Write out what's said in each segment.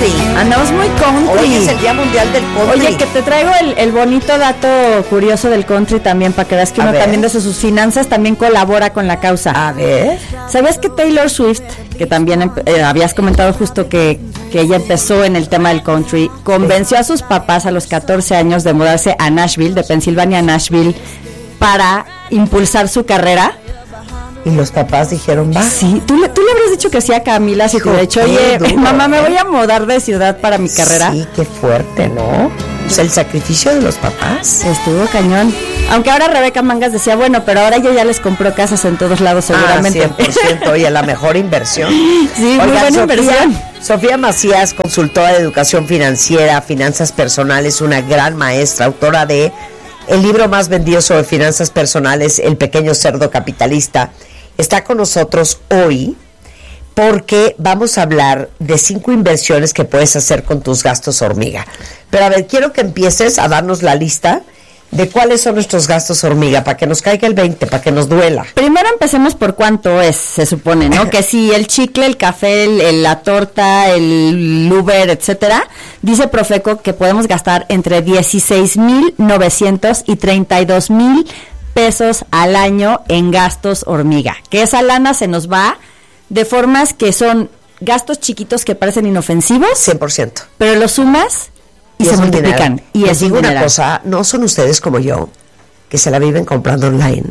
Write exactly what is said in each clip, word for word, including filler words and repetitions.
country. Andamos muy country. Hoy es el Día Mundial del Country. Oye, que te traigo el, el bonito dato curioso del country también, para que veas que A uno ver. también desde sus finanzas también colabora con la causa. A ver. ¿Sabías que Taylor Swift, que también empe- eh, habías comentado justo que, que ella empezó en el tema del country, convenció a sus papás a los catorce años de mudarse a Nashville, de Pensilvania a Nashville, para impulsar su carrera? Y los papás dijeron, va. Sí, tú le, tú le habrías dicho que sí a Camila, si te hubiera dicho, oye, Qué duro, mamá, me ¿eh? voy a mudar de ciudad para mi carrera. Sí, qué fuerte, ¿no? Pues el sacrificio de los papás. Estuvo cañón. Aunque ahora Rebeca Mangas decía, bueno, pero ahora ella ya les compró casas en todos lados seguramente. Ah, cien por ciento, oye, la mejor inversión. Sí, muy Oigan, buena Sofía, inversión. Sofía Macías, consultora de educación financiera, finanzas personales, una gran maestra, autora de el libro más vendido sobre finanzas personales, El pequeño cerdo capitalista, está con nosotros hoy porque vamos a hablar de cinco inversiones que puedes hacer con tus gastos hormiga. Pero a ver, quiero que empieces a darnos la lista de cuáles son nuestros gastos hormiga, para que nos caiga el veinte, para que nos duela. Primero empecemos por cuánto es, se supone, ¿no? Que si el chicle, el café, el, el- la torta, el Uber, etcétera, dice Profeco que podemos gastar entre dieciséis mil novecientos y treinta y dos mil pesos al año en gastos hormiga. Que esa lana se nos va de formas que son gastos chiquitos que parecen inofensivos, cien por ciento. pero los sumas y, se es un multiplican. dineral. Y Les es un digo una dineral. cosa, no son ustedes como yo, que se la viven comprando online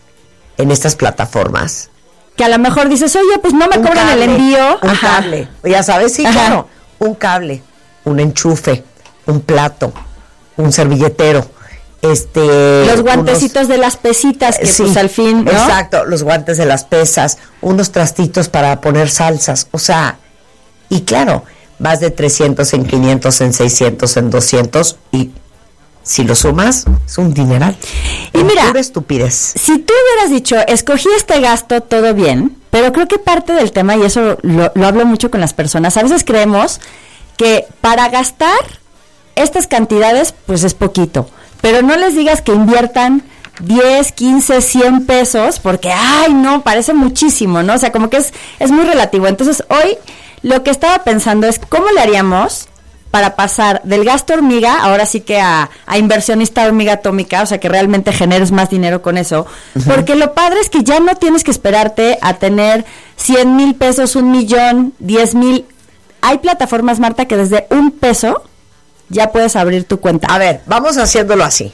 en estas plataformas. Que a lo mejor dices, oye, pues no me Un cobran cable, el envío. Un Ajá. cable. Ya sabes, sí, Ajá. claro. Un cable, un enchufe, un plato, un servilletero, este... Los guantecitos de las pesitas, que Sí, pues al fin, ¿no? Exacto, los guantes de las pesas, unos trastitos para poner salsas, o sea, y claro, vas de trescientos en quinientos, en seiscientos, en doscientos, y si lo sumas, es un dineral. Y En mira, pura estupidez. Si tú hubieras dicho, escogí este gasto, todo bien, pero creo que parte del tema, y eso lo, lo hablo mucho con las personas, a veces creemos que para gastar estas cantidades, pues es poquito, pero no les digas que inviertan diez, quince, cien pesos, porque, ay, no, parece muchísimo, ¿no? O sea, como que es, es muy relativo. Entonces, hoy lo que estaba pensando es, ¿cómo le haríamos para pasar del gasto hormiga, ahora sí que a, a inversionista hormiga atómica, o sea, que realmente generes más dinero con eso? Uh-huh. Porque lo padre es que ya no tienes que esperarte a tener cien mil pesos, un millón, diez mil. Hay plataformas, Marta, que desde un peso ya puedes abrir tu cuenta. A ver, vamos haciéndolo así.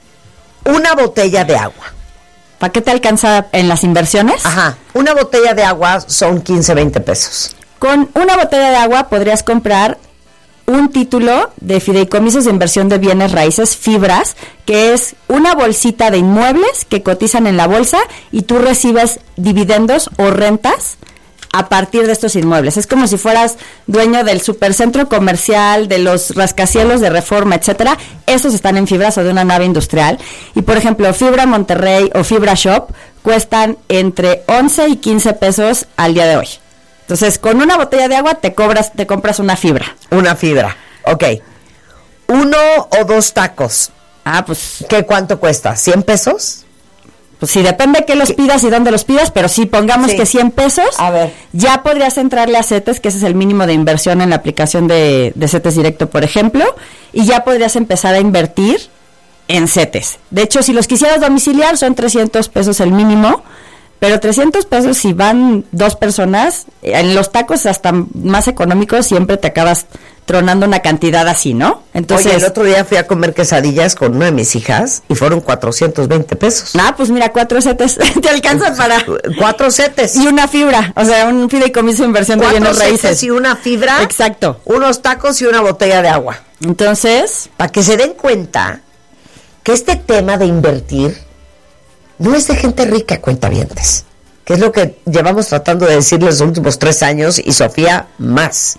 Una botella de agua. ¿Para qué te alcanza en las inversiones? Ajá, una botella de agua son quince, veinte pesos. Con una botella de agua podrías comprar un título de fideicomisos de inversión de bienes raíces, Fibras, que es una bolsita de inmuebles que cotizan en la bolsa y tú recibes dividendos o rentas a partir de estos inmuebles. Es como si fueras dueño del supercentro comercial, de los rascacielos de Reforma, etcétera. Esos están en Fibras o de una nave industrial. Y por ejemplo, Fibra Monterrey o Fibra Shop cuestan entre once y quince pesos al día de hoy. Entonces, con una botella de agua te cobras, te compras una fibra. Una fibra, ok. Uno o dos tacos. Ah, pues, ¿Qué cuánto cuesta? ¿cien pesos? pues sí, depende de qué los pidas y dónde los pidas, pero sí, pongamos Sí. que cien pesos. A ver. Ya podrías entrarle a CETES, que ese es el mínimo de inversión en la aplicación de, de CETES Directo, por ejemplo, y ya podrías empezar a invertir en CETES. De hecho, si los quisieras domiciliar, son trescientos pesos el mínimo, pero trescientos pesos si van dos personas, en los tacos hasta más económicos siempre te acabas tronando una cantidad así, ¿no? Entonces, Oye, el otro día fui a comer quesadillas con una de mis hijas y fueron cuatrocientos veinte pesos. ah, pues mira, cuatro CETES te alcanzan para... Cuatro setes. Y una fibra, o sea, un fideicomiso de inversión de Cuatro bienes setes raíces. y una fibra. Exacto. Unos tacos y una botella de agua. Entonces, Para que se den cuenta que este tema de invertir no es de gente rica, cuentavientes. Que es lo que llevamos tratando de decirles los últimos tres años y Sofía más.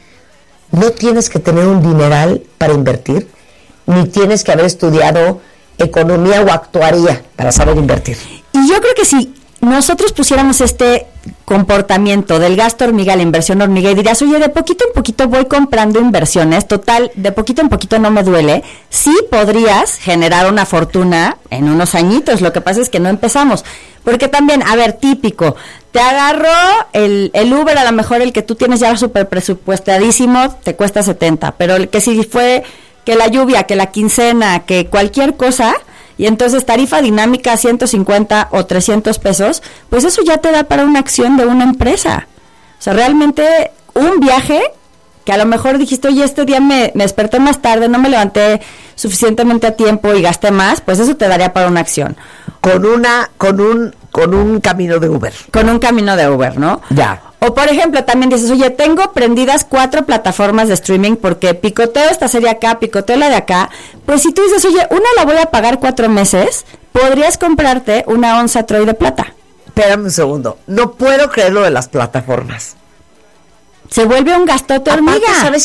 No tienes que tener un dineral para invertir, ni tienes que haber estudiado economía o actuaría para saber invertir. y yo creo que si nosotros pusiéramos este comportamiento del gasto hormiga a la inversión hormiga y dirías, oye, de poquito en poquito voy comprando inversiones, total, de poquito en poquito no me duele, sí podrías generar una fortuna en unos añitos, lo que pasa es que no empezamos. Porque también, a ver, típico, te agarró el, el Uber, a lo mejor el que tú tienes ya súper presupuestadísimo, te cuesta setenta, pero el que si fue que la lluvia, que la quincena, que cualquier cosa, y entonces tarifa dinámica ciento cincuenta o trescientos pesos, pues eso ya te da para una acción de una empresa. O sea, realmente un viaje que a lo mejor dijiste, oye, este día me, me desperté más tarde, no me levanté suficientemente a tiempo y gasté más, pues eso te daría para una acción. Con una, con un, con un camino de Uber. Con un camino de Uber, ¿no? Ya. O por ejemplo, también dices, oye, tengo prendidas cuatro plataformas de streaming porque picoteo esta serie acá, picoteo la de acá. Pues si tú dices, oye, una la voy a pagar cuatro meses, podrías comprarte una onza Troy de plata. Espérame un segundo. No puedo creer lo de las plataformas. Se vuelve un gastote hormiga. Aparte, ¿sabes